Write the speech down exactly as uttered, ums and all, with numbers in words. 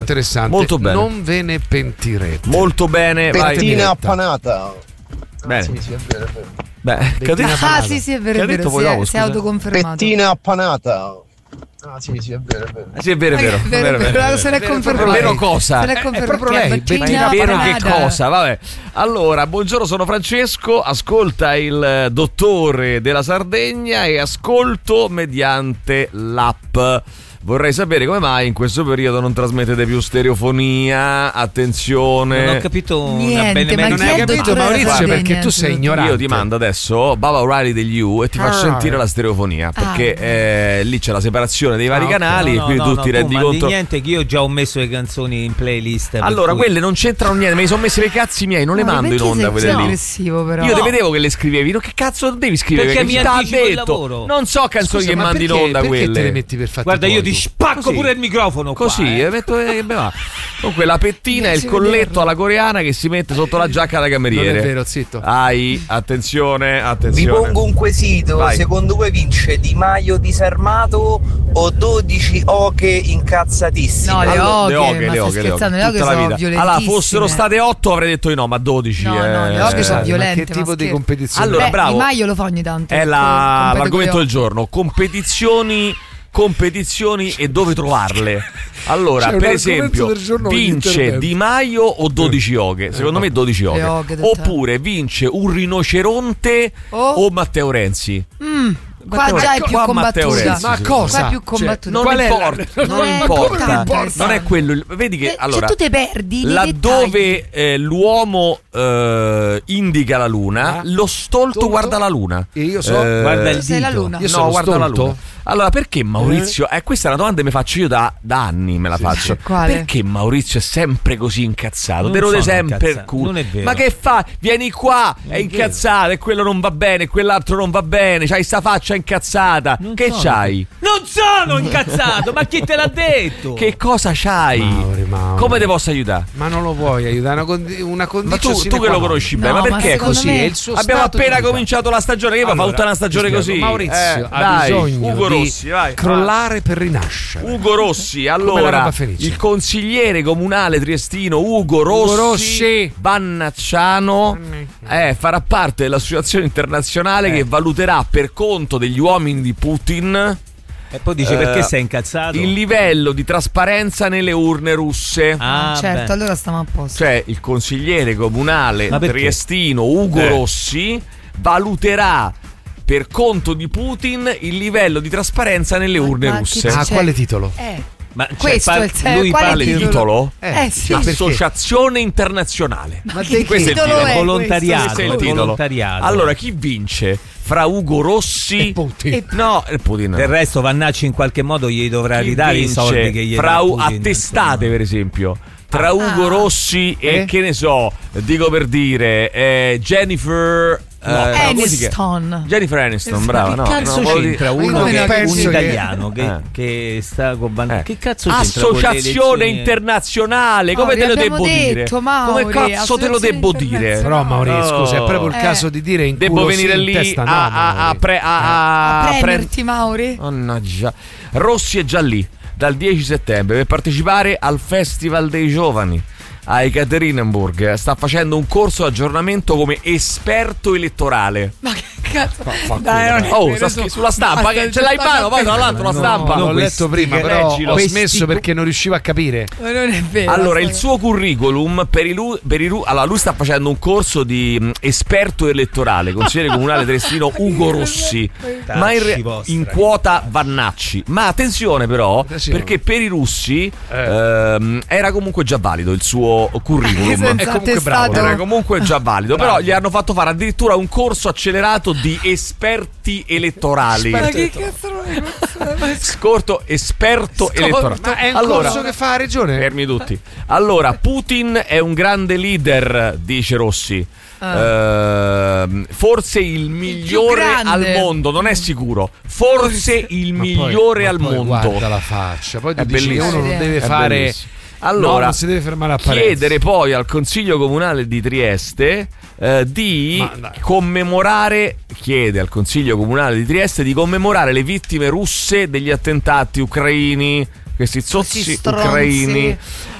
interessante. Molto bene. Non ve ne pentirete. Molto bene. Pettina appanata. Bene. Ah, sì, sì, è vero, è vero. Beh, che ha detto? Ah, sì, sì, è vero, è vero. Si è, si è autoconfermato. Pettina appanata. Ah, sì, sì, è vero, è vero. Sì, è vero, è vero. È vero, è vero, se l'è confermato. Vero cosa? Se l'è confermato. È proprio lei, Bettina È vero che Appanata. cosa? Vabbè. Allora, buongiorno, sono Francesco, ascolta il dottore della Sardegna e ascolto mediante l'app. Vorrei sapere come mai in questo periodo non trasmettete più stereofonia. Attenzione. Non ho capito una Niente, bene ma Non chi hai è il capito, dottore della Maurizio, Sardegna? perché tu sei ignorante. Io ti mando adesso Baba O'Reilly degli U e ti faccio Ah. sentire la stereofonia, perché Ah. eh, lì c'è la separazione dei vari Ah, ok. canali, No, e quindi no, tu no, ti rendi mandi conto. niente, che io già ho messo le canzoni in playlist. per Allora, cui- quelle non c'entrano niente, me li sono messi le cazzi miei, non le No, mando in perché onda sei quelle così lì. aggressivo, però. Io No. te vedevo che le scrivevi, no, che cazzo devi scrivere? Perché Che mi ci t'ha anticipo il detto? lavoro. Non so canzoni Scusa, che ma mandi in perché- onda perché quelle. te le metti per fatti Guarda, io tuoi ti tu? spacco Così. pure il microfono qua, Così, eh. eh, metto, eh, beh, va. Comunque la pettina è il Ci colletto vederlo. alla coreana che si mette sotto la giacca da cameriere. Non è vero, zitto. Ai, attenzione, Vi attenzione. pongo un quesito, Vai. secondo voi vince Di Maio disarmato o dodici oche incazzatissime? No, le Allora, oghe, le ma oghe, stai le oghe, le scherzando, oghe, le oghe tutta la sono vita. violentissime. Allora, fossero state otto avrei detto di no, ma dodici. No, no, le eh, oghe sono eh, violente. Ma che tipo ma di scherzo. competizione? Allora, Beh, bravo. Di Maio lo fa ogni tanto. È la- Competo l'argomento con le del giorno. Competizioni, competizioni e dove trovarle. Allora, C'è un per argomento esempio, del giorno ogni vince intervento. Di Maio o dodici oghe? Secondo me dodici oghe. Le oghe del tempo. Oppure vince un rinoceronte Oh. o Matteo Renzi. Mm, qua Matteo- già è più qua Matteo combattuta. Renzi, Ma sì. cosa? Qua è più Cioè, combattuta. Non Qual è la- importa, non Eh, importa. non importa. Non è quello. il- Vedi che Eh, allora cioè, tu te perdi nei laddove eh, l'uomo eh, indica la luna, Ah. lo stolto Stolto? guarda la luna. E io so- Guarda il Tu sei la dito. luna. Io no, sono guarda la stolto? luna. Allora, perché Maurizio? Eh, questa è una domanda che mi faccio io da, da anni, me la faccio. Quale? Perché Maurizio è sempre così incazzato? Non Te rode sono sempre il incazzato, culo. non è vero. Ma che fa? Vieni qua, è è incazzato, e quello non va bene, e quell'altro non va bene. C'hai sta faccia incazzata. Non Che sono- c'hai? Non sono incazzato, ma chi te l'ha detto? Che cosa c'hai? Mauri, Mauri. Come ti posso aiutare? Ma non lo vuoi aiutare? Una, condi- una Ma condizione tu, sine tu che qua lo non. conosci bene, No, ma ma perché è secondo così? me- È il suo Abbiamo stato di appena vita. cominciato la stagione, che va Allora, tutta una stagione ti spiego. così. Maurizio Eh, ha dai, bisogno Ugo di Rossi, vai. crollare per rinascere. Ugo Rossi, la allora roba felice. il consigliere comunale triestino Ugo Rossi, Ugo Rossi. Vannacciano eh, farà parte dell'associazione internazionale Eh. che valuterà per conto degli uomini di Putin E poi dice Eh, perché sei incazzato? il livello di trasparenza nelle urne russe. Ah, certo, beh. allora stiamo a posto. Cioè il consigliere comunale Ma perché? triestino Ugo Eh. Rossi valuterà per conto di Putin il livello di trasparenza nelle Ma- urne ma che russe. Ah, c'è? quale titolo? Eh, Ma cioè, questo par- è il se- lui quale parla il di titolo? Eh, sì. ma perché? Associazione internazionale. Ma di Questo è il titolo titolo. è volontariato, Questo è il titolo. volontariato. Allora, chi vince fra Ugo Rossi E Putin. E- No, e Putin. Del resto Vannacci in qualche modo gli dovrà Chi ridare i vince soldi che gli fra dà U- Putin, a testate, insomma. per esempio. Tra Ugo Ah. Rossi e Eh? che ne so, dico per dire eh, Jennifer eh, no, come si chiama? Aniston. Jennifer Aniston, Che brava, no. Cazzo no, volevo dire- c'entra io uno non che, penso un che- italiano che, Eh. che sta con Van- Eh. che cazzo c'entra con le Associazione elezioni? internazionale, come Mauri, te lo abbiamo devo dire? detto, Mauri, Come cazzo te lo associazione devo dire? internazionale. Però Maurizio, scusa, è proprio il Eh. caso di dire in Devo culo venire sì, in lì testa no, a, a, a, Mauri. pre- a, a, A pre- premerti, Mauri. Mannaggia. Rossi è già lì dal dieci settembre per partecipare al Festival dei Giovani a Ekaterinburg. Sta facendo un corso di aggiornamento come esperto elettorale. Ma che cazzo? culo, Dai, non è Oh, vero, sta su- scri- sulla stampa, Basta, che ce l'hai in mano, poi tra l'altro la No, stampa. l'ho No, letto questi- prima, però leggilo. ho Questi- smesso perché non riuscivo a capire. Ma non è vero. Allora, il sta- suo curriculum per i, lu- per i lu- allora, lui sta facendo un corso di mh, esperto elettorale, consigliere comunale triestino Ugo Rossi, ma in, re- Tacci vostra. in quota Vannacci. Ma attenzione però, Sì. perché per i russi ehm, era comunque già valido il suo curriculum. Senza È comunque attestato. bravo, Era comunque già valido, però gli hanno fatto fare addirittura un corso accelerato di esperti elettorali. Ma che cazzo non è questo? Scorto esperto elettorale. Ma è un allora, corso che fa a regione? fermi tutti. Allora, Putin è un grande leader, dice Rossi. Ehm, forse il migliore grande. al mondo, non è sicuro. Forse il Ma poi- migliore ma al poi mondo. Guarda la faccia. Poi tu È dici che bellissimo. uno non deve È fare. bellissimo. No, Allora, non si deve fermare a Parenzo. chiedere poi al Consiglio Comunale di Trieste eh, di Ma dai. commemorare, chiede al Consiglio Comunale di Trieste di commemorare le vittime russe degli attentati ucraini, questi zozzi stronzi. ucraini.